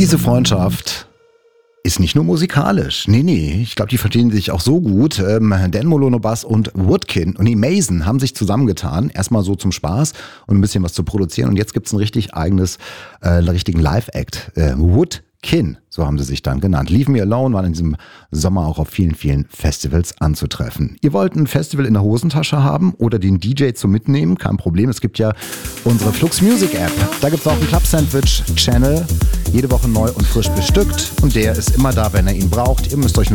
diese Freundschaft ist nicht nur musikalisch. Nee, ich glaube, die verstehen sich auch so gut. Dan Molono Bass und Woodkin und die Mason haben sich zusammengetan. Erstmal so zum Spaß und ein bisschen was zu produzieren. Und jetzt gibt's ein richtig eigenes, richtigen Live-Act. Woodkin, so haben sie sich dann genannt. Leave Me Alone waren in diesem Sommer auch auf vielen, vielen Festivals anzutreffen. Ihr wollt ein Festival in der Hosentasche haben oder den DJ zum Mitnehmen? Kein Problem, es gibt ja unsere Flux Music App. Da gibt's auch einen Club Sandwich Channel. Jede Woche neu und frisch bestückt. Und der ist immer da, wenn ihr ihn braucht. Ihr müsst euch nur